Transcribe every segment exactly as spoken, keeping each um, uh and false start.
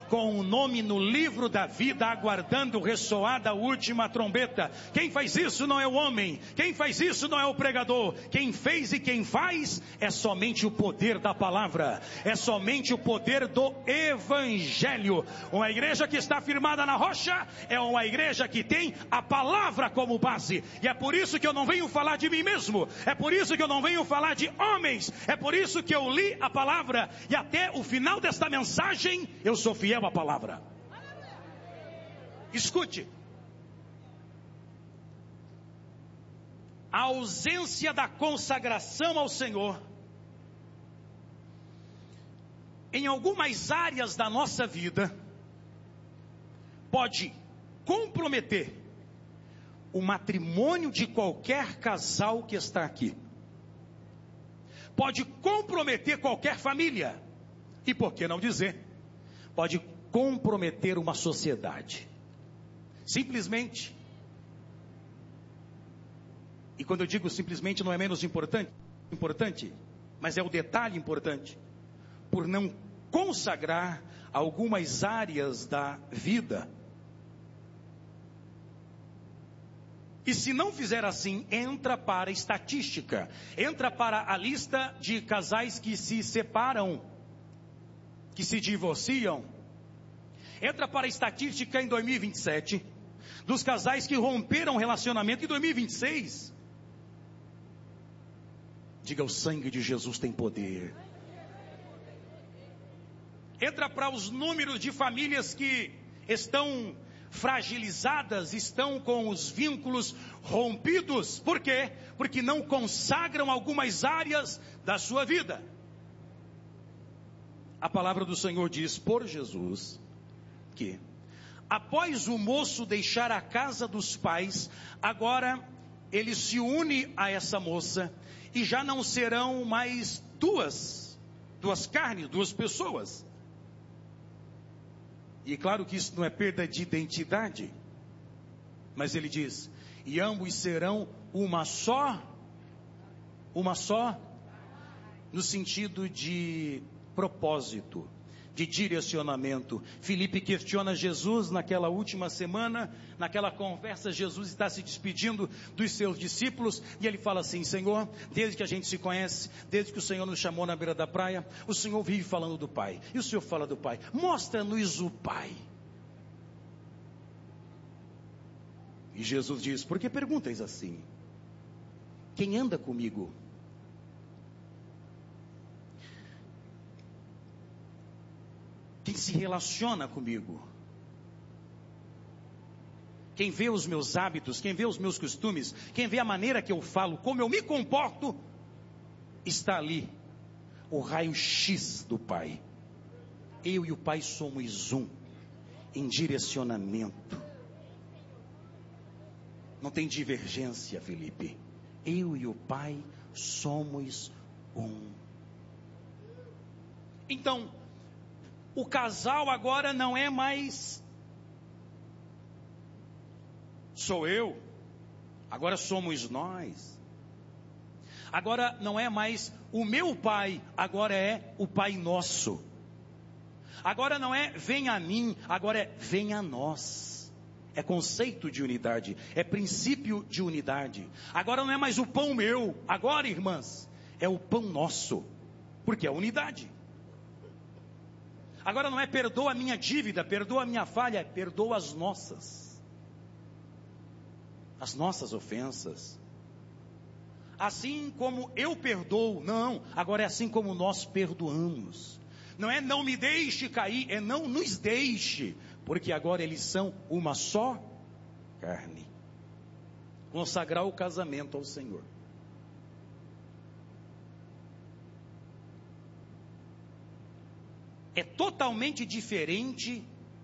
com o nome no livro da vida, aguardando ressoar da última trombeta. Quem faz isso não é o homem, quem faz isso não é o pregador, quem fez e quem faz é somente o poder da palavra, é somente o poder do evangelho. Uma igreja que está firmada na rocha é uma igreja que tem a palavra como base, e é por isso que eu não venho falar de mim mesmo, é por isso que eu não venho falar de homens, é por isso que eu li a palavra, e até o final desta mensagem eu sou fiel à palavra. Escute, a ausência da consagração ao Senhor em algumas áreas da nossa vida pode comprometer o matrimônio de qualquer casal que está aqui, pode comprometer qualquer família, e por que não dizer, pode comprometer uma sociedade. Simplesmente, e quando eu digo simplesmente não é menos importante, importante, mas é o detalhe importante, por não consagrar algumas áreas da vida. E se não fizer assim, entra para a estatística, entra para a lista de casais que se separam, que se divorciam, entra para a estatística em dois mil e vinte e sete, dos casais que romperam relacionamento em dois mil e vinte e seis. Diga, o sangue de Jesus tem poder. Entra para os números de famílias que estão fragilizadas, estão com os vínculos rompidos. Por quê? Porque não consagram algumas áreas da sua vida. A palavra do Senhor diz por Jesus que após o moço deixar a casa dos pais, agora ele se une a essa moça e já não serão mais duas, duas carnes, duas pessoas. E claro que isso não é perda de identidade, mas ele diz, e ambos serão uma só, uma só, no sentido de propósito, de direcionamento. Filipe questiona Jesus naquela última semana, naquela conversa, Jesus está se despedindo dos seus discípulos, e ele fala assim, Senhor, desde que a gente se conhece, desde que o Senhor nos chamou na beira da praia, o Senhor vive falando do Pai, e o Senhor fala do Pai, mostra-nos o Pai. E Jesus diz, por que perguntas assim? Quem anda comigo? Quem se relaciona comigo, quem vê os meus hábitos, quem vê os meus costumes, quem vê a maneira que eu falo, como eu me comporto, está ali o raio-x do Pai. Eu e o Pai somos um, em direcionamento. Não tem divergência, Felipe. Eu e o Pai somos um. Então, o casal agora não é mais sou eu, agora somos nós. Agora não é mais o meu pai, agora é o Pai nosso. Agora não é venha a mim, agora é venha a nós. É conceito de unidade, é princípio de unidade. Agora não é mais o pão meu, agora, irmãs, é o pão nosso, porque é unidade. Agora não é perdoa a minha dívida, perdoa a minha falha, perdoa as nossas. As nossas ofensas. Assim como eu perdoo, não, agora é assim como nós perdoamos. Não é não me deixe cair, é não nos deixe, porque agora eles são uma só carne. Consagrar o casamento ao Senhor. É totalmente diferente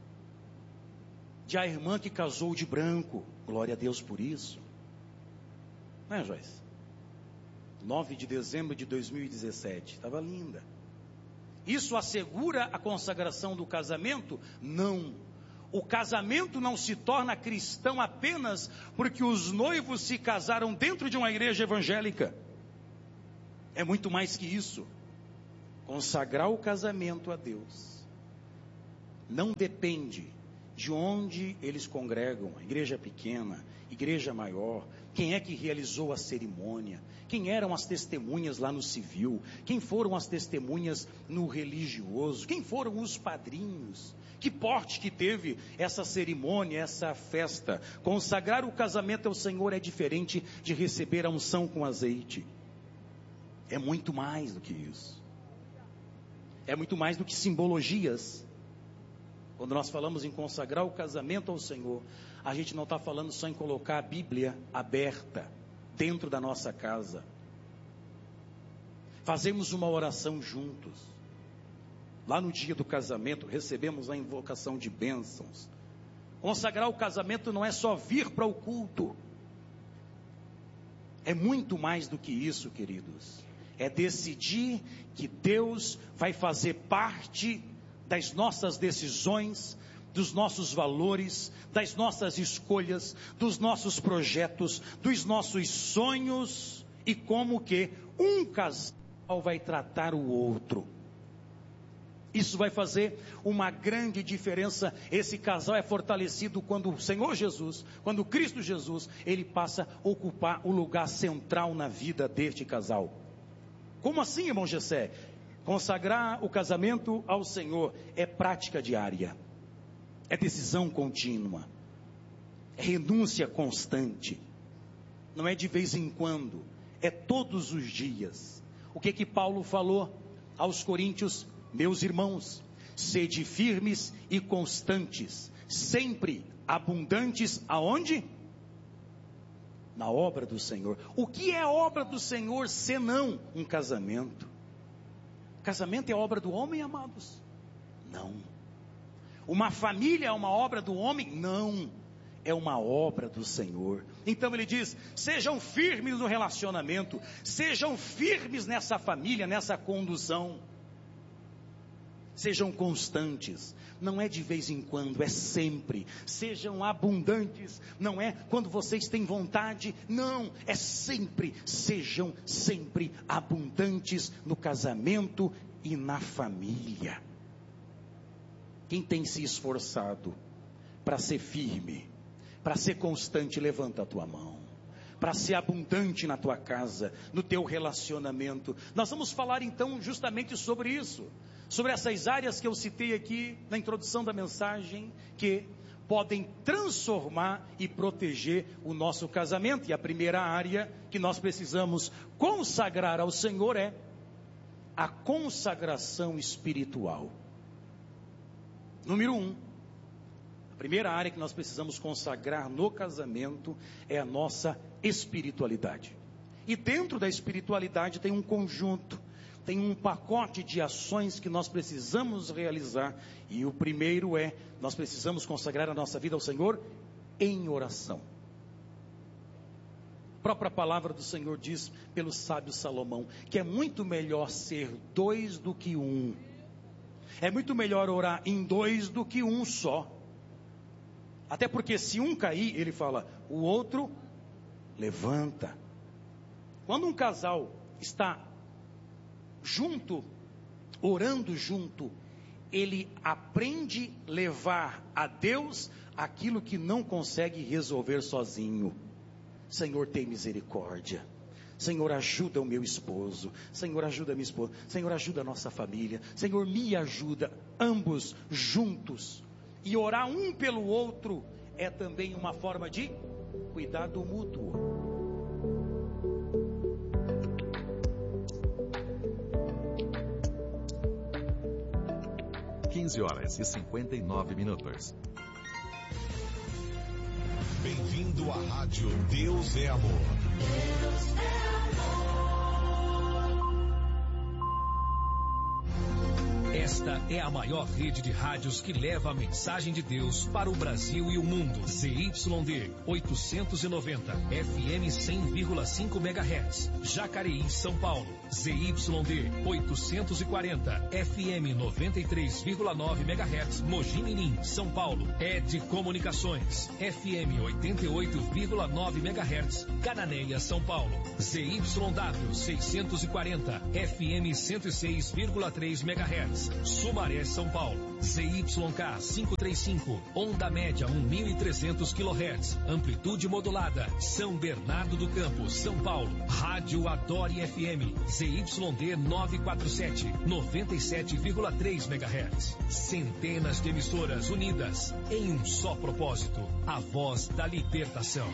de a irmã que casou de branco. Glória a Deus por isso. Não é, Joyce? nove de dezembro de dois mil e dezessete. Estava linda. Isso assegura a consagração do casamento? Não. O casamento não se torna cristão apenas porque os noivos se casaram dentro de uma igreja evangélica. É muito mais que isso. Consagrar o casamento a Deus não depende de onde eles congregam, igreja pequena, igreja maior, quem é que realizou a cerimônia, quem eram as testemunhas lá no civil, quem foram as testemunhas no religioso, quem foram os padrinhos, que porte que teve essa cerimônia, essa festa. Consagrar o casamento ao Senhor é diferente de receber a unção com azeite. É muito mais do que isso. É muito mais do que simbologias. Quando nós falamos em consagrar o casamento ao Senhor, a gente não está falando só em colocar a Bíblia aberta dentro da nossa casa. Fazemos uma oração juntos. Lá no dia do casamento, recebemos a invocação de bênçãos. Consagrar o casamento não é só vir para o culto. É muito mais do que isso, queridos. É decidir que Deus vai fazer parte das nossas decisões, dos nossos valores, das nossas escolhas, dos nossos projetos, dos nossos sonhos, e como que um casal vai tratar o outro. Isso vai fazer uma grande diferença. Esse casal é fortalecido quando o Senhor Jesus, quando Cristo Jesus, ele passa a ocupar o lugar central na vida deste casal. Como assim, irmão Gessé? Consagrar o casamento ao Senhor é prática diária, é decisão contínua, é renúncia constante, não é de vez em quando, é todos os dias. O que que Paulo falou aos coríntios? Meus irmãos, sede firmes e constantes, sempre abundantes aonde? Na obra do Senhor. O que é obra do Senhor senão um casamento? Casamento é obra do homem, amados? Não. Uma família é uma obra do homem? Não. É uma obra do Senhor. Então ele diz, sejam firmes no relacionamento, sejam firmes nessa família, nessa condução. Sejam constantes, não é de vez em quando, é sempre. Sejam abundantes, não é quando vocês têm vontade, não, é sempre. Sejam sempre abundantes no casamento e na família. Quem tem se esforçado para ser firme, para ser constante, levanta a tua mão. Para ser abundante na tua casa, no teu relacionamento. Nós vamos falar então justamente sobre isso. Sobre essas áreas que eu citei aqui na introdução da mensagem, que podem transformar e proteger o nosso casamento. E a primeira área que nós precisamos consagrar ao Senhor é a consagração espiritual. Número um, a primeira área que nós precisamos consagrar no casamento é a nossa espiritualidade. E dentro da espiritualidade tem um conjunto, tem um pacote de ações que nós precisamos realizar. E o primeiro é, nós precisamos consagrar a nossa vida ao Senhor em oração. A própria palavra do Senhor diz, pelo sábio Salomão, que é muito melhor ser dois do que um. É muito melhor orar em dois do que um só. Até porque se um cair, ele fala, o outro levanta. Quando um casal está junto, orando junto, ele aprende a levar a Deus aquilo que não consegue resolver sozinho. Senhor, tem misericórdia. Senhor, ajuda o meu esposo. Senhor, ajuda a minha esposa. Senhor, ajuda a nossa família. Senhor, me ajuda. Ambos juntos. E orar um pelo outro é também uma forma de cuidado mútuo. quinze horas e cinquenta e nove minutos. Bem-vindo à rádio Deus é Amor. Deus é amor. Esta é a maior rede de rádios que leva a mensagem de Deus para o Brasil e o mundo. Z Y D oitocentos e noventa, F M cem vírgula cinco megahertz, Jacareí, São Paulo. Z Y D oitocentos e quarenta, F M noventa e três vírgula nove megahertz, Mogi Mirim, São Paulo. Ed Comunicações, F M oitenta e oito vírgula nove megahertz, Cananéia, São Paulo. Z Y W seiscentos e quarenta, F M cento e seis vírgula três megahertz, Sumaré, São Paulo. Z Y K quinhentos e trinta e cinco, onda média mil e trezentos quilohertz, amplitude modulada. São Bernardo do Campo, São Paulo. Rádio Adore F M, Z Y D novecentos e quarenta e sete, noventa e sete vírgula três megahertz. Centenas de emissoras unidas em um só propósito, a voz da libertação.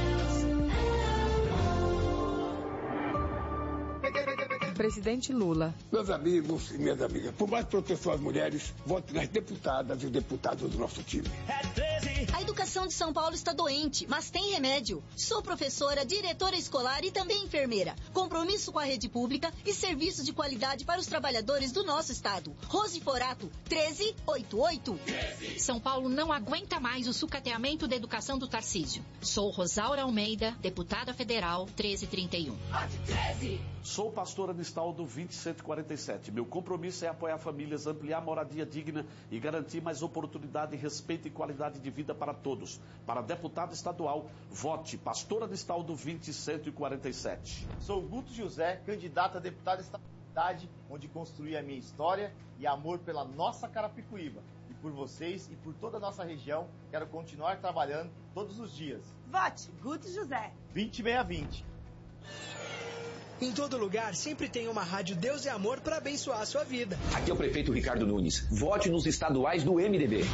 Presidente Lula. Meus amigos e minhas amigas, por mais proteção às mulheres, vote nas deputadas e deputados do nosso time. A educação de São Paulo está doente, mas tem remédio. Sou professora, diretora escolar e também enfermeira. Compromisso com a rede pública e serviços de qualidade para os trabalhadores do nosso estado. Rose Forato, treze oitenta e oito. São Paulo não aguenta mais o sucateamento da educação do Tarcísio. Sou Rosaura Almeida, deputada federal, treze trinta e um. Sou pastora de Estaldo vinte cento e quarenta e sete. Meu compromisso é apoiar famílias, ampliar moradia digna e garantir mais oportunidade, respeito e qualidade de vida para todos. Para deputado estadual, vote pastora de Estaldo vinte cento e quarenta e sete. Sou Guto José, candidato a deputado estadual, onde construí a minha história e amor pela nossa Carapicuíba. E por vocês e por toda a nossa região, quero continuar trabalhando todos os dias. Vote Guto José. vinte seiscentos e vinte. Em todo lugar, sempre tem uma rádio Deus é Amor para abençoar a sua vida. Aqui é o prefeito Ricardo Nunes. Vote nos estaduais do M D B.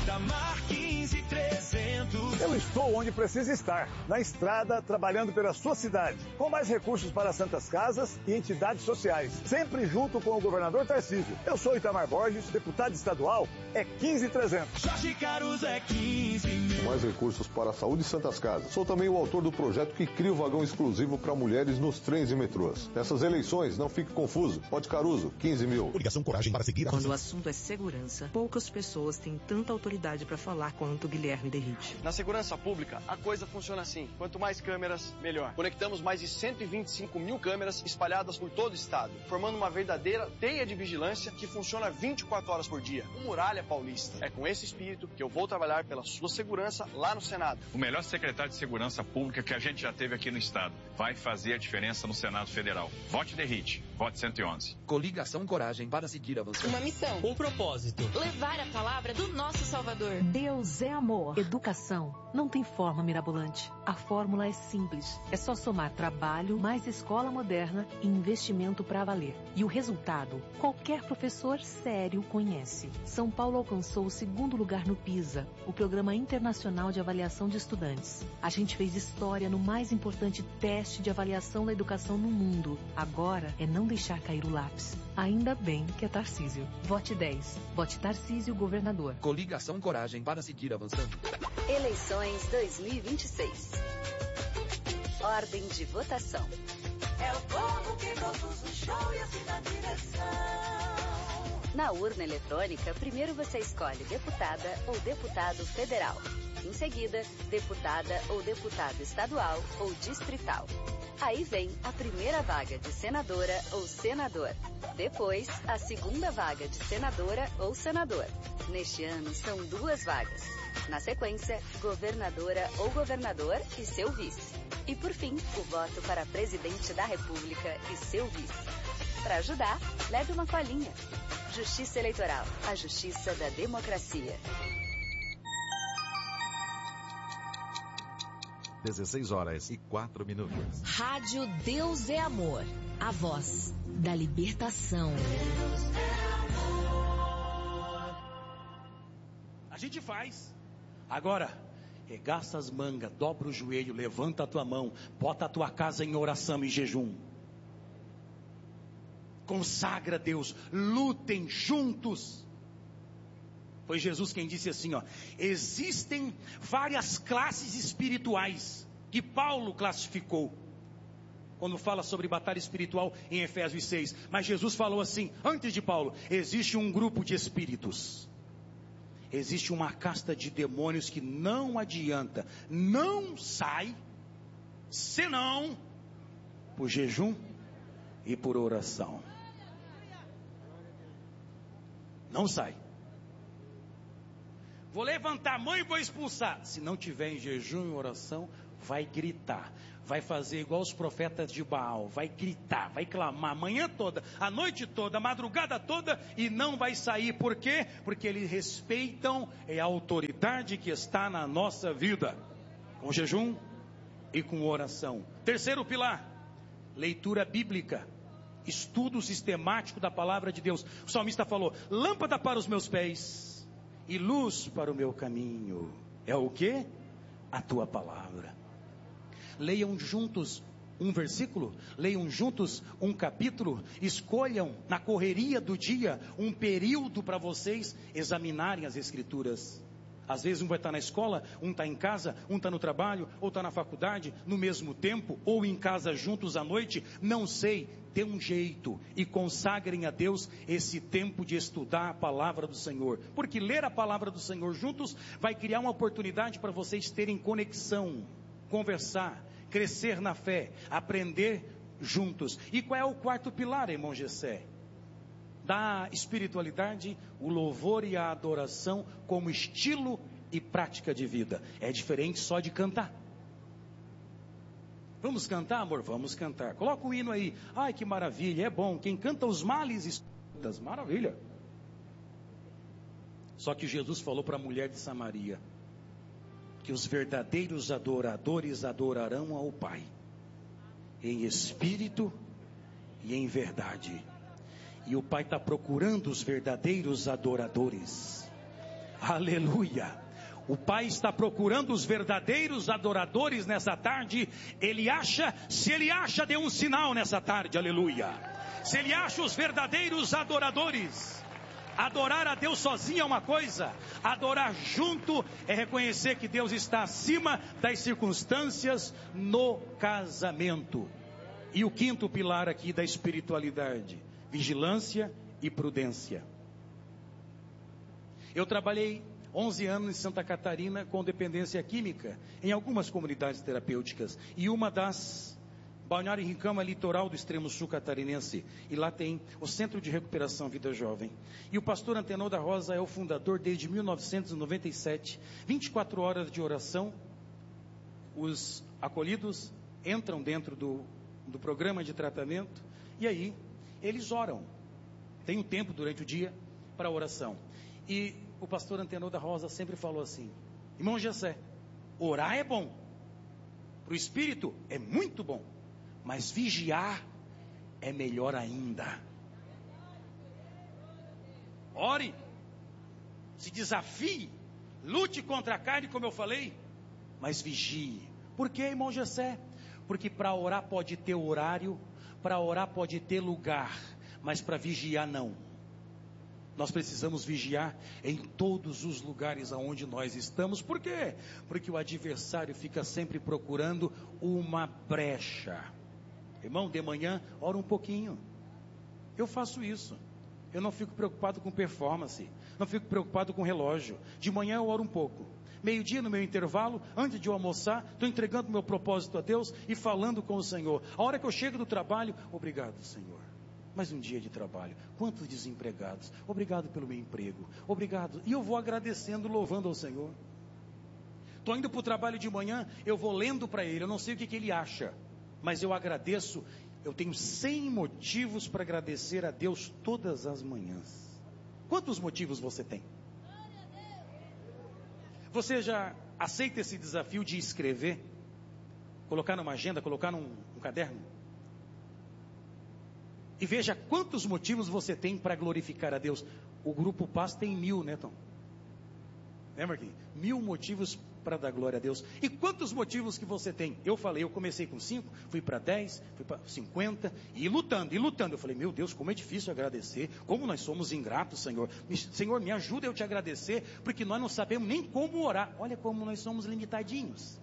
Eu estou onde preciso estar, na estrada, trabalhando pela sua cidade, com mais recursos para santas casas e entidades sociais, sempre junto com o governador Tarcísio. Eu sou Itamar Borges, deputado estadual, é quinze trezentos. Jorge Caruso é quinze mil. Mais recursos para a saúde e santas casas. Sou também o autor do projeto que cria o vagão exclusivo para mulheres nos trens e metrôs. Nessas eleições, não fique confuso. Vote Caruso, quinze mil. Coligação Coragem para seguir a Quando o assunto é segurança, poucas pessoas têm tanta autoridade para falar quanto Guilherme Derrite. Na segurança pública, a coisa funciona assim. Quanto mais câmeras, melhor. Conectamos mais de cento e vinte e cinco mil câmeras espalhadas por todo o estado, formando uma verdadeira teia de vigilância que funciona vinte e quatro horas por dia. O Muralha Paulista. É com esse espírito que eu vou trabalhar pela sua segurança lá no Senado. O melhor secretário de segurança pública que a gente já teve aqui no estado. Vai fazer a diferença no Senado Federal. Vote Derrite. Vote cento e onze. Coligação Coragem para seguir avançando. Uma missão. Um propósito. Levar a palavra do nosso Salvador. Deus é amor. Educação não tem forma mirabolante. A fórmula é simples. É só somar trabalho, mais escola moderna e investimento para valer. E o resultado, qualquer professor sério conhece. São Paulo alcançou o segundo lugar no PISA, o Programa Internacional de Avaliação de Estudantes. A gente fez história no mais importante teste de avaliação da educação no mundo. Agora é não deixar cair o lápis. Ainda bem que é Tarcísio. Vote dez. Vote Tarcísio, governador. Coligação Coragem para seguir avançando. Eleições dois mil e vinte e seis. Ordem de votação. É o povo que produz o show e assim na direção. Na urna eletrônica, primeiro você escolhe deputada ou deputado federal. Em seguida, deputada ou deputado estadual ou distrital. Aí vem a primeira vaga de senadora ou senador. Depois, a segunda vaga de senadora ou senador. Neste ano, são duas vagas. Na sequência, governadora ou governador e seu vice. E por fim, o voto para presidente da República e seu vice. Para ajudar, leve uma colinha. Justiça Eleitoral, a justiça da democracia. dezesseis horas e quatro minutos. Rádio Deus é Amor, a voz da libertação. A gente faz. Agora, regaça as mangas, dobra o joelho, levanta a tua mão, bota a tua casa em oração e jejum. Consagra a Deus, lutem juntos. Foi Jesus quem disse assim, ó, existem várias classes espirituais que Paulo classificou, quando fala sobre batalha espiritual em Efésios seis, mas Jesus falou assim, antes de Paulo, existe um grupo de espíritos, existe uma casta de demônios que não adianta, não sai, senão por jejum e por oração, não sai. Vou levantar a mão e vou expulsar. Se não tiver em jejum e oração, vai gritar, vai fazer igual os profetas de Baal, vai gritar, vai clamar a manhã toda, a noite toda, a madrugada toda e não vai sair. Por quê? Porque eles respeitam a autoridade que está na nossa vida, com jejum e com oração. Terceiro pilar, leitura bíblica, estudo sistemático da palavra de Deus. O salmista falou: lâmpada para os meus pés e luz para o meu caminho é o quê? A tua palavra. Leiam juntos um versículo, leiam juntos um capítulo, escolham na correria do dia um período para vocês examinarem as escrituras. Às vezes um vai estar na escola, um está em casa, um está no trabalho, ou está na faculdade, no mesmo tempo, ou em casa juntos à noite, não sei, dê um jeito e consagrem a Deus esse tempo de estudar a palavra do Senhor, porque ler a palavra do Senhor juntos vai criar uma oportunidade para vocês terem conexão, conversar, crescer na fé, aprender juntos. E qual é o quarto pilar, irmão Gessé? Da espiritualidade, o louvor e a adoração como estilo e prática de vida. É diferente só de cantar. Vamos cantar, amor? Vamos cantar. Coloca o hino aí. Ai, que maravilha, é bom. Quem canta os males, escutas. Maravilha. Só que Jesus falou para a mulher de Samaria que os verdadeiros adoradores adorarão ao Pai em espírito e em verdade. E o Pai está procurando os verdadeiros adoradores. Aleluia. O Pai está procurando os verdadeiros adoradores nessa tarde. Ele acha, se Ele acha, dê um sinal nessa tarde, aleluia. Se Ele acha os verdadeiros adoradores. Adorar a Deus sozinho é uma coisa, adorar junto é reconhecer que Deus está acima das circunstâncias no casamento. E o quinto pilar aqui da espiritualidade, vigilância e prudência. Eu trabalhei onze anos em Santa Catarina com dependência química em algumas comunidades terapêuticas, e uma das, Balneário Rincão, é litoral do extremo sul catarinense, e lá tem o Centro de Recuperação Vida Jovem, e o pastor Antenor da Rosa é o fundador desde mil novecentos e noventa e sete, vinte e quatro horas de oração. Os acolhidos entram dentro do, do programa de tratamento, e aí eles oram, tem um tempo durante o dia para oração. E o pastor Antenor da Rosa sempre falou assim: irmão Gessé, orar é bom, para o espírito é muito bom, mas vigiar é melhor ainda. Ore, se desafie, lute contra a carne, como eu falei, mas vigie. Por quê, irmão Gessé? Porque para orar pode ter horário, para orar pode ter lugar, mas para vigiar não. Nós precisamos vigiar em todos os lugares aonde nós estamos. Por quê? Porque o adversário fica sempre procurando uma brecha. Irmão, de manhã, ora um pouquinho. Eu faço isso. Eu não fico preocupado com performance. Não fico preocupado com relógio. De manhã eu oro um pouco. Meio-dia, no meu intervalo, antes de eu almoçar, estou entregando meu propósito a Deus e falando com o Senhor. A hora que eu chego do trabalho, obrigado, Senhor. Mais um dia de trabalho. Quantos desempregados? Obrigado pelo meu emprego. Obrigado. E eu vou agradecendo, louvando ao Senhor. Estou indo para o trabalho de manhã, eu vou lendo para Ele. Eu não sei o que, que Ele acha, mas eu agradeço. Eu tenho cem motivos para agradecer a Deus todas as manhãs. Quantos motivos você tem? Você já aceita esse desafio de escrever? Colocar numa agenda, colocar num, num caderno? E veja quantos motivos você tem para glorificar a Deus. O Grupo Paz tem mil, né, Tom? Lembra aqui? Mil motivos para dar glória a Deus. E quantos motivos que você tem? Eu falei, eu comecei com cinco, fui para dez, fui para cinquenta, e lutando, e lutando. Eu falei, meu Deus, como é difícil agradecer, como nós somos ingratos, Senhor. Senhor, me ajuda eu te agradecer, porque nós não sabemos nem como orar. Olha como nós somos limitadinhos.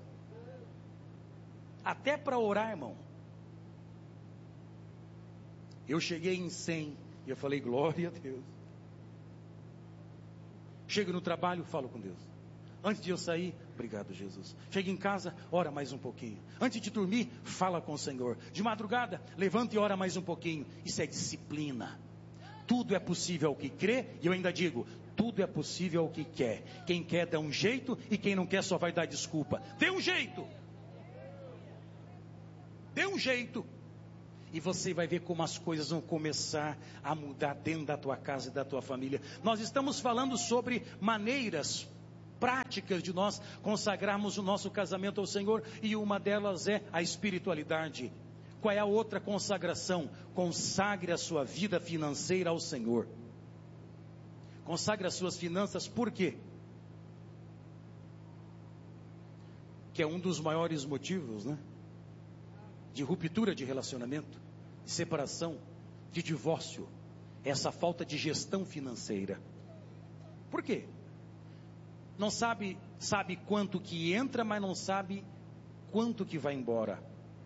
Até para orar, irmão. Eu cheguei em cem, e eu falei, glória a Deus. Chego no trabalho, falo com Deus. Antes de eu sair, obrigado, Jesus. Chego em casa, ora mais um pouquinho. Antes de dormir, fala com o Senhor. De madrugada, levanta e ora mais um pouquinho. Isso é disciplina. Tudo é possível ao que crê, e eu ainda digo, tudo é possível ao que quer. Quem quer dá um jeito, e quem não quer só vai dar desculpa. Dê um jeito. dê um jeito. E você vai ver como as coisas vão começar a mudar dentro da tua casa e da tua família. Nós estamos falando sobre maneiras práticas de nós consagrarmos o nosso casamento ao Senhor. E uma delas é a espiritualidade. Qual é a outra consagração? Consagre a sua vida financeira ao Senhor. Consagre as suas finanças, por quê? Que é um dos maiores motivos, né? De ruptura de relacionamento, de separação, de divórcio, essa falta de gestão financeira. Por quê? Não sabe, sabe quanto que entra, mas não sabe quanto que vai embora.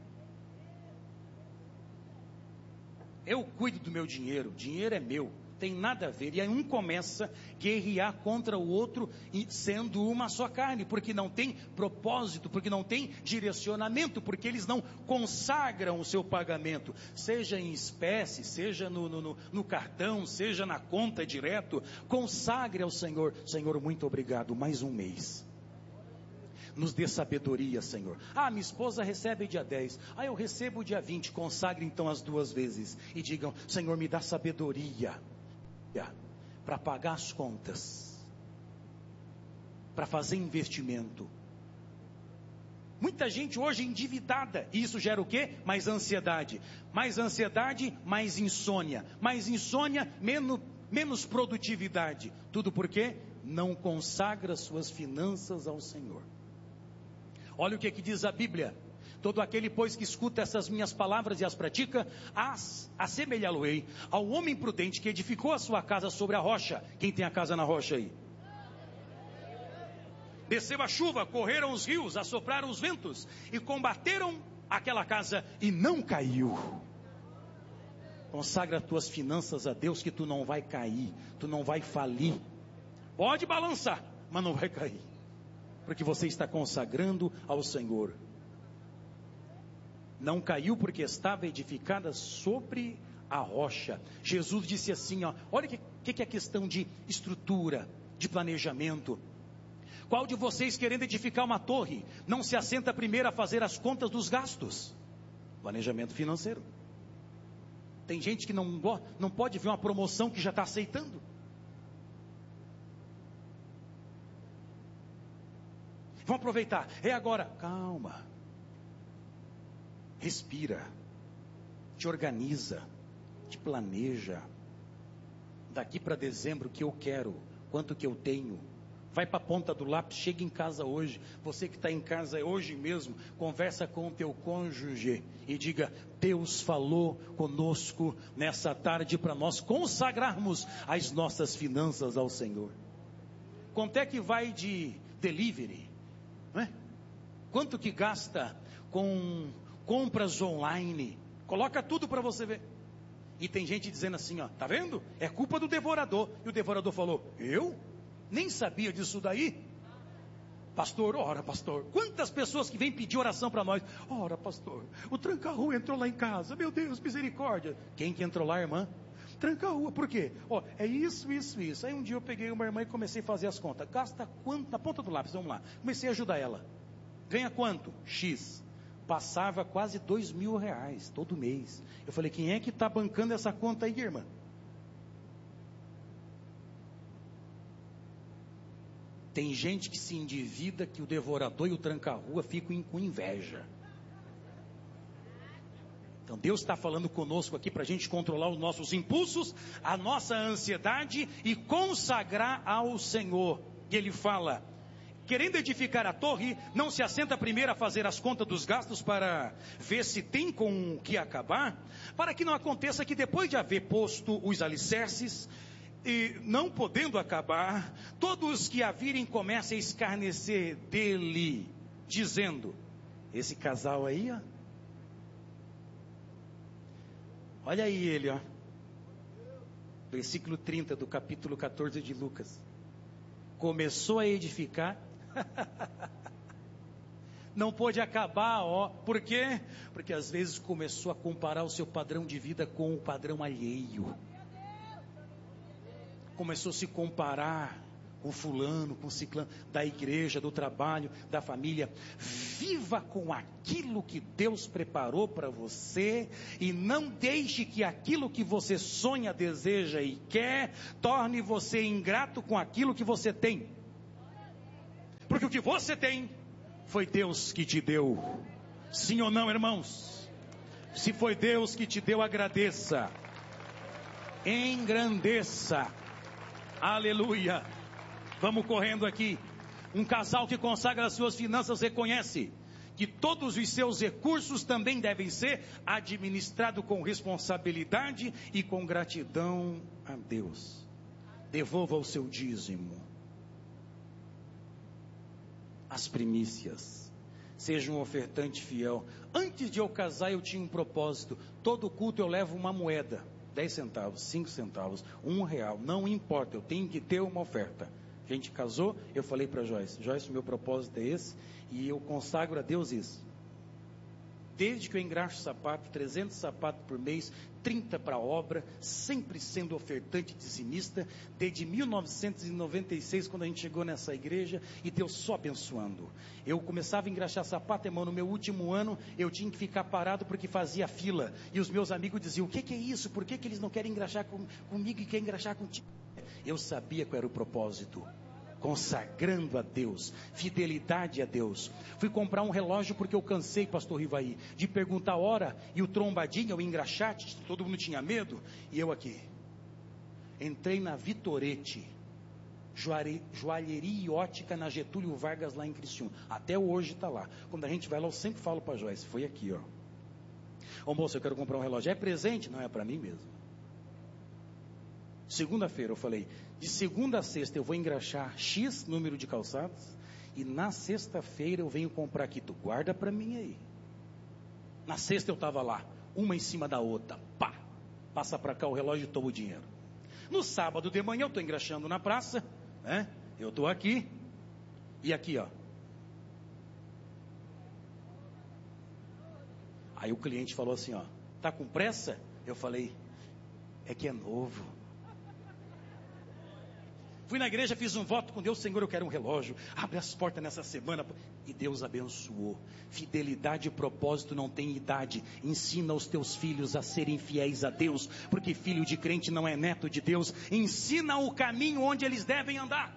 Eu cuido do meu dinheiro, dinheiro é meu, tem nada a ver. E aí um começa a guerrear contra o outro, sendo uma só carne, porque não tem propósito, porque não tem direcionamento, porque eles não consagram o seu pagamento, seja em espécie, seja no, no, no cartão, seja na conta direto. Consagre ao Senhor. Senhor, muito obrigado, mais um mês. Nos dê sabedoria, Senhor. Ah, minha esposa recebe dia dez. Ah, eu recebo dia vinte. Consagre então as duas vezes. E digam, Senhor, me dá sabedoria para pagar as contas, para fazer investimento. Muita gente hoje endividada, e isso gera o quê? Mais ansiedade, mais ansiedade, mais insônia, mais insônia, menos, menos produtividade, tudo porque não consagra suas finanças ao Senhor. Olha o que, que diz a Bíblia: todo aquele, pois, que escuta essas minhas palavras e as pratica, as assemelhá-lo-ei ao homem prudente que edificou a sua casa sobre a rocha. Quem tem a casa na rocha aí? Desceu a chuva, correram os rios, assopraram os ventos e combateram aquela casa e não caiu. Consagra as tuas finanças a Deus, que tu não vai cair, tu não vai falir. Pode balançar, mas não vai cair, porque você está consagrando ao Senhor. Não caiu porque estava edificada sobre a rocha. Jesus disse assim, ó, olha o que, que é questão de estrutura, de planejamento. Qual de vocês, querendo edificar uma torre, não se assenta primeiro a fazer as contas dos gastos? Planejamento financeiro. Tem gente que não, não pode ver uma promoção que já está aceitando. Vamos aproveitar, é agora. Calma. Respira, te organiza, te planeja. Daqui para dezembro, o que eu quero, quanto que eu tenho. Vai para a ponta do lápis, chega em casa hoje. Você que está em casa hoje mesmo, conversa com o teu cônjuge e diga, Deus falou conosco nessa tarde para nós consagrarmos as nossas finanças ao Senhor. Quanto é que vai de delivery? Não é? Quanto que gasta com compras online? Coloca tudo para você ver. E tem gente dizendo assim, ó, tá vendo? É culpa do devorador. E o devorador falou, eu? Nem sabia disso daí. Pastor, ora pastor, quantas pessoas que vêm pedir oração para nós. Ora pastor, o tranca-rua entrou lá em casa, meu Deus, misericórdia. Quem que entrou lá, irmã? Tranca-rua, por quê? Ó, é isso, isso, isso. Aí um dia eu peguei uma irmã e comecei a fazer as contas. Gasta quanto? Na ponta do lápis, vamos lá. Comecei a ajudar ela. Ganha quanto? X. Passava quase dois mil reais todo mês. Eu falei, quem é que está bancando essa conta aí, irmã? Tem gente que se endivida, que o devorador e o tranca-rua ficam com inveja. Então Deus está falando conosco aqui para a gente controlar os nossos impulsos, a nossa ansiedade e consagrar ao Senhor. E Ele fala, querendo edificar a torre, não se assenta primeiro a fazer as contas dos gastos para ver se tem com o que acabar, para que não aconteça que depois de haver posto os alicerces, e não podendo acabar, todos que a virem comecem a escarnecer dele, dizendo, esse casal aí, ó, olha aí ele, ó, versículo trinta do capítulo catorze de Lucas, começou a edificar, não pôde acabar, ó, por quê? Porque às vezes começou a comparar o seu padrão de vida com o padrão alheio, começou a se comparar com fulano, com ciclano, da igreja, do trabalho, da família. Viva com aquilo que Deus preparou para você e não deixe que aquilo que você sonha, deseja e quer torne você ingrato com aquilo que você tem. Porque o que você tem foi Deus que te deu. Sim ou não, irmãos? Se foi Deus que te deu, agradeça. Engrandeça. Aleluia. Vamos correndo aqui. Um casal que consagra as suas finanças reconhece que todos os seus recursos também devem ser administrados com responsabilidade e com gratidão a Deus. Devolva o seu dízimo, as primícias. Seja um ofertante fiel. Antes de eu casar, eu tinha um propósito. Todo culto eu levo uma moeda. Dez centavos, cinco centavos, um real. Não importa, eu tenho que ter uma oferta. A gente casou, eu falei para Joyce, Joyce, meu propósito é esse, e eu consagro a Deus isso. Desde que eu engraxo sapato, trezentos sapatos por mês, trinta para a obra, sempre sendo ofertante dizimista, desde mil novecentos e noventa e seis, quando a gente chegou nessa igreja, e Deus só abençoando. Eu começava a engraxar sapato, irmão, no meu último ano, eu tinha que ficar parado porque fazia fila, e os meus amigos diziam, o que, que é isso? Por que, que eles não querem engraxar com, comigo e querem engraxar contigo? Eu sabia qual era o propósito. Consagrando a Deus, fidelidade a Deus. Fui comprar um relógio porque eu cansei, pastor Rivaí, de perguntar a hora, e o trombadinho, o engraxate, todo mundo tinha medo, e eu aqui. Entrei na Vitorete, joalheria e ótica na Getúlio Vargas, lá em Criciúma. Até hoje está lá. Quando a gente vai lá, eu sempre falo para a Joyce, foi aqui, ó. Ô moço, eu quero comprar um relógio. É presente? Não, é para mim mesmo. Segunda-feira eu falei, de segunda a sexta eu vou engraxar X número de calçados, e na sexta-feira eu venho comprar aqui, tu guarda para mim aí. Na sexta eu estava lá, uma em cima da outra, pá, passa para cá o relógio e toma o dinheiro. No sábado de manhã eu estou engraxando na praça, né? Eu estou aqui, e aqui ó. Aí o cliente falou assim, ó, tá com pressa? Eu falei, é que é novo. Fui na igreja, fiz um voto com Deus, Senhor, eu quero um relógio, abre as portas nessa semana, e Deus abençoou. Fidelidade e propósito não tem idade. Ensina os teus filhos a serem fiéis a Deus, porque filho de crente não é neto de Deus. Ensina o caminho onde eles devem andar.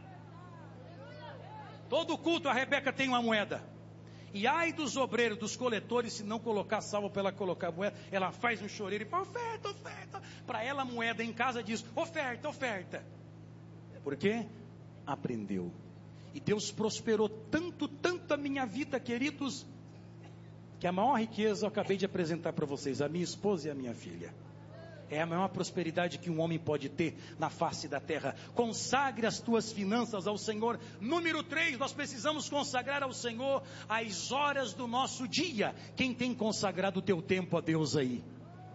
Todo culto a Rebeca tem uma moeda. E ai dos obreiros, dos coletores, se não colocar salvo para ela colocar moeda, ela faz um choreiro e fala, oferta, oferta. Para ela a moeda em casa diz, oferta, oferta. Por quê? Aprendeu. E Deus prosperou tanto, tanto a minha vida, queridos, que a maior riqueza eu acabei de apresentar para vocês, a minha esposa e a minha filha. É a maior prosperidade que um homem pode ter na face da terra. Consagre as tuas finanças ao Senhor. Número três, nós precisamos consagrar ao Senhor as horas do nosso dia. Quem tem consagrado o teu tempo a Deus aí?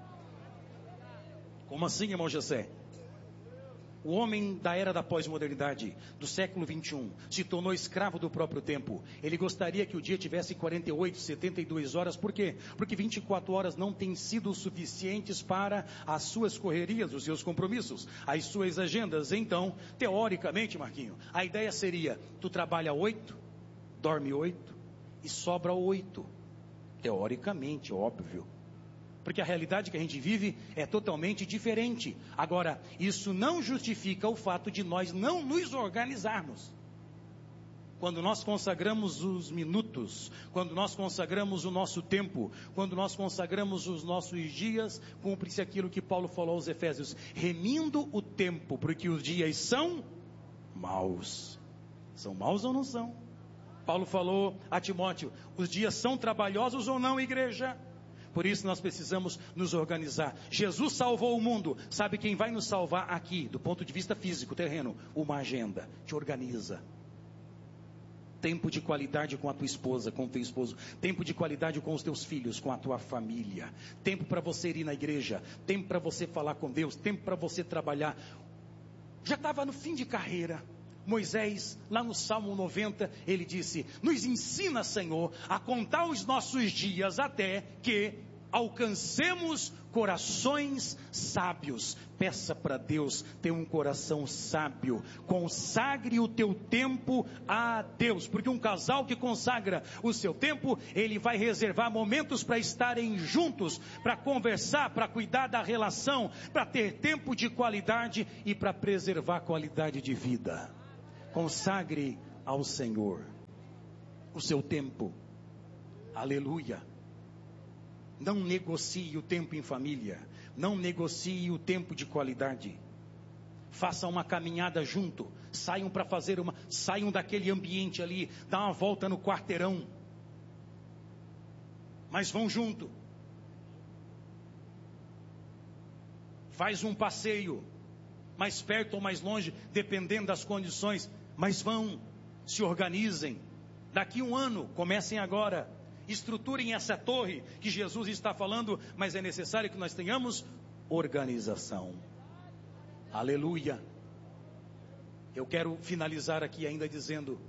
Como assim, irmão José? O homem da era da pós-modernidade, do século vinte e um, se tornou escravo do próprio tempo. Ele gostaria que o dia tivesse quarenta e oito, setenta e duas horas. Por quê? Porque vinte e quatro horas não têm sido suficientes para as suas correrias, os seus compromissos, as suas agendas. Então, teoricamente, Marquinho, a ideia seria, tu trabalha oito, dorme oito e sobra oito. Teoricamente, óbvio. Porque a realidade que a gente vive é totalmente diferente. Agora, isso não justifica o fato de nós não nos organizarmos. Quando nós consagramos os minutos, quando nós consagramos o nosso tempo, quando nós consagramos os nossos dias, cumpre-se aquilo que Paulo falou aos Efésios, remindo o tempo, porque os dias são maus. São maus ou não são? Paulo falou a Timóteo, os dias são trabalhosos ou não, igreja? Por isso nós precisamos nos organizar. Jesus salvou o mundo. Sabe quem vai nos salvar aqui, do ponto de vista físico, terreno? Uma agenda. Te organiza. Tempo de qualidade com a tua esposa, com o teu esposo. Tempo de qualidade com os teus filhos, com a tua família. Tempo para você ir na igreja. Tempo para você falar com Deus. Tempo para você trabalhar. Já estava no fim de carreira. Moisés, lá no Salmo noventa, ele disse, nos ensina, Senhor, a contar os nossos dias até que alcancemos corações sábios. Peça para Deus ter um coração sábio. Consagre o teu tempo a Deus, porque um casal que consagra o seu tempo, ele vai reservar momentos para estarem juntos, para conversar, para cuidar da relação, para ter tempo de qualidade e para preservar a qualidade de vida. Consagre ao Senhor o seu tempo. Aleluia. Não negocie o tempo em família. Não negocie o tempo de qualidade. Faça uma caminhada junto. Saiam para fazer uma... Saiam daquele ambiente ali. Dá uma volta no quarteirão. Mas vão junto. Faz um passeio. Mais perto ou mais longe, dependendo das condições. Mas vão. Se organizem. Daqui um ano, comecem agora. Estruturem essa torre que Jesus está falando, mas é necessário que nós tenhamos organização. Aleluia. Eu quero finalizar aqui ainda dizendo,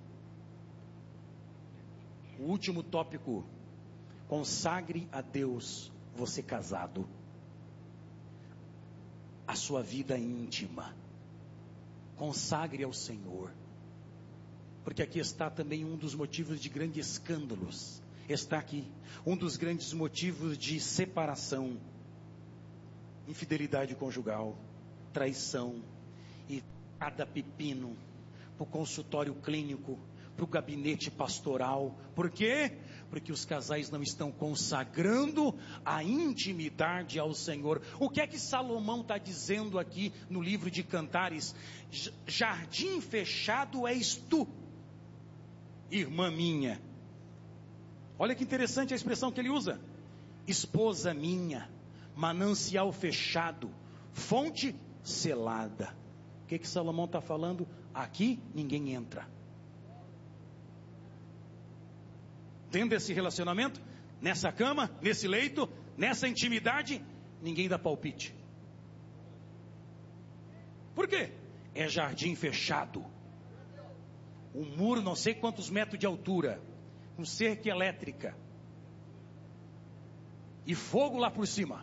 o último tópico: consagre a Deus, você casado, a sua vida íntima. Consagre ao Senhor. Porque aqui está também um dos motivos de grandes escândalos. Está aqui um dos grandes motivos de separação: infidelidade conjugal, traição, e cada pepino para o consultório clínico, para o gabinete pastoral. Por quê? Porque os casais não estão consagrando a intimidade ao Senhor. O que é que Salomão está dizendo aqui no livro de Cantares? Jardim fechado és tu, irmã minha. Olha que interessante a expressão que ele usa. Esposa minha, manancial fechado, fonte selada. O que que Salomão está falando? Aqui ninguém entra. Dentro desse relacionamento, nessa cama, nesse leito, nessa intimidade, ninguém dá palpite. Por quê? É jardim fechado. Um muro não sei quantos metros de altura, com cerca elétrica e fogo lá por cima,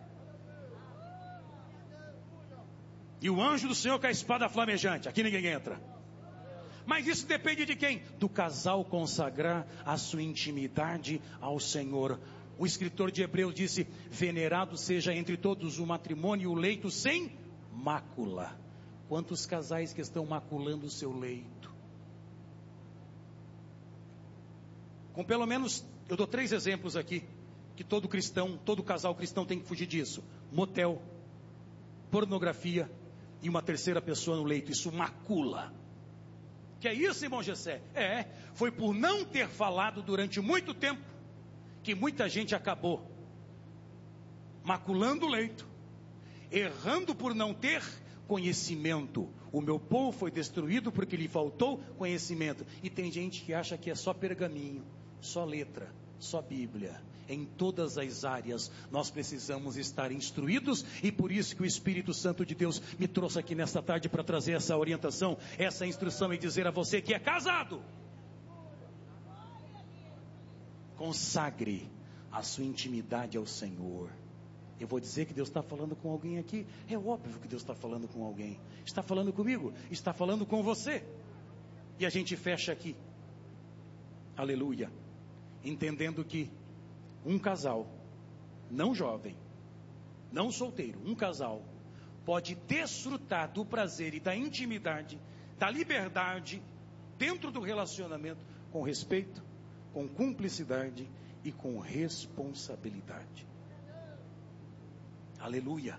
e o anjo do Senhor com a espada flamejante. Aqui ninguém entra. Mas isso depende de quem? Do casal consagrar a sua intimidade ao Senhor. O escritor de Hebreus disse: venerado seja entre todos o matrimônio e o leito sem mácula. Quantos casais que estão maculando o seu leito? Com pelo menos, eu dou três exemplos aqui, que todo cristão, todo casal cristão tem que fugir disso: motel, pornografia e uma terceira pessoa no leito. Isso macula. Que é isso, irmão Gessé? É, foi por não ter falado durante muito tempo, que muita gente acabou maculando o leito, errando por não ter conhecimento. O meu povo foi destruído porque lhe faltou conhecimento. E tem gente que acha que é só pergaminho, só letra, só Bíblia. Em todas as áreas nós precisamos estar instruídos, e por isso que o Espírito Santo de Deus me trouxe aqui nesta tarde para trazer essa orientação, essa instrução, e dizer a você que é casado: consagre a sua intimidade ao Senhor. Eu vou dizer que Deus está falando com alguém aqui. É óbvio que Deus está falando com alguém. Está falando comigo, está falando com você. E a gente fecha aqui, aleluia, entendendo que um casal, não jovem, não solteiro, um casal pode desfrutar do prazer e da intimidade, da liberdade dentro do relacionamento, com respeito, com cumplicidade e com responsabilidade. Aleluia.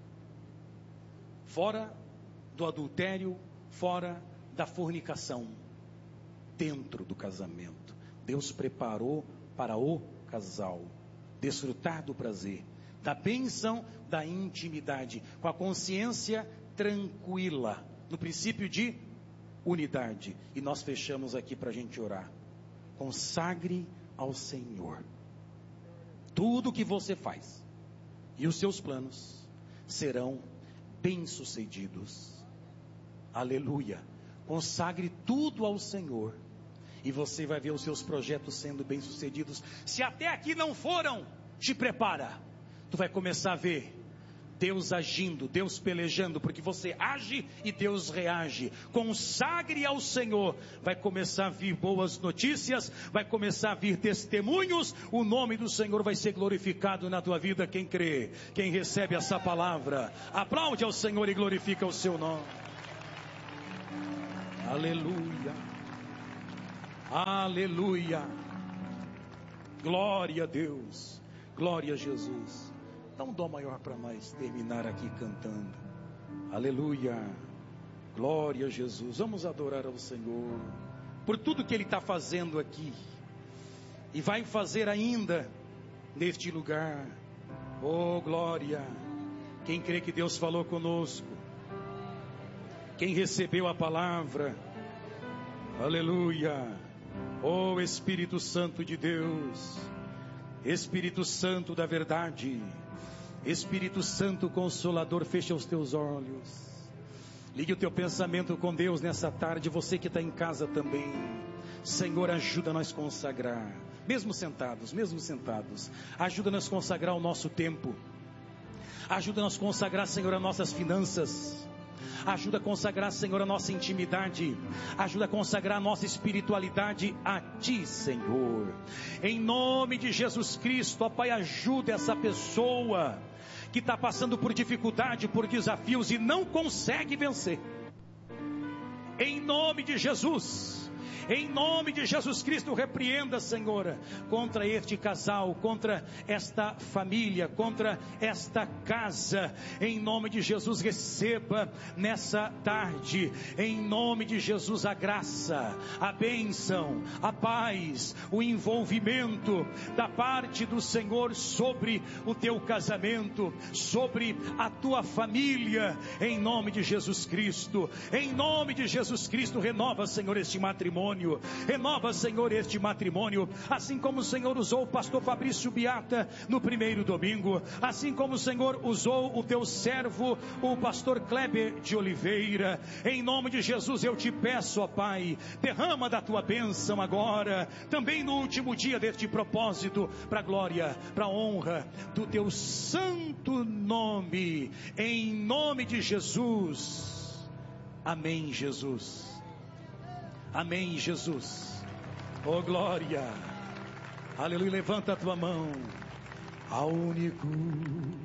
Fora do adultério, fora da fornicação, dentro do casamento. Deus preparou para o casal desfrutar do prazer, da bênção da intimidade, com a consciência tranquila, no princípio de unidade. E nós fechamos aqui para a gente orar. Consagre ao Senhor tudo o que você faz, e os seus planos serão bem-sucedidos. Aleluia. Consagre tudo ao Senhor, e você vai ver os seus projetos sendo bem-sucedidos. Se até aqui não foram, Te prepara. Tu vai começar a ver Deus agindo, Deus pelejando, porque você age e Deus reage. Consagre ao Senhor. Vai começar a vir boas notícias, vai começar a vir testemunhos. O nome do Senhor vai ser glorificado na tua vida. Quem crê, quem recebe essa palavra, aplaude ao Senhor e glorifica o seu nome. Aleluia, aleluia, glória a Deus, glória a Jesus. Dá um dó maior para nós terminar aqui cantando. Aleluia, glória a Jesus. Vamos adorar ao Senhor por tudo que Ele está fazendo aqui e vai fazer ainda neste lugar. Oh glória, quem crê que Deus falou conosco, quem recebeu a palavra, aleluia. Oh Espírito Santo de Deus, Espírito Santo da verdade, Espírito Santo Consolador, fecha os teus olhos, ligue o teu pensamento com Deus nessa tarde. Você que está em casa também, Senhor, ajuda nós a consagrar, mesmo sentados, mesmo sentados, ajuda nós a consagrar o nosso tempo, ajuda nós a consagrar, Senhor, as nossas finanças, ajuda a consagrar, Senhor, a nossa intimidade, ajuda a consagrar a nossa espiritualidade a Ti, Senhor, em nome de Jesus Cristo. Ó Pai, ajuda essa pessoa que está passando por dificuldade, por desafios e não consegue vencer, em nome de Jesus. Em nome de Jesus Cristo, repreenda, Senhor, contra este casal, contra esta família, contra esta casa. Em nome de Jesus, receba nessa tarde, em nome de Jesus, a graça, a bênção, a paz, o envolvimento da parte do Senhor sobre o teu casamento, sobre a tua família, em nome de Jesus Cristo. Em nome de Jesus Cristo, renova, Senhor, este matrimônio. Renova, Senhor, este matrimônio, assim como o Senhor usou o pastor Fabrício Biata no primeiro domingo, assim como o Senhor usou o teu servo, o pastor Kleber de Oliveira. Em nome de Jesus eu te peço, ó Pai, derrama da tua bênção agora, também no último dia deste propósito, para a glória, para a honra do teu santo nome, em nome de Jesus. Amém, Jesus. Amém, Jesus. Oh glória, aleluia. Levanta a tua mão ao único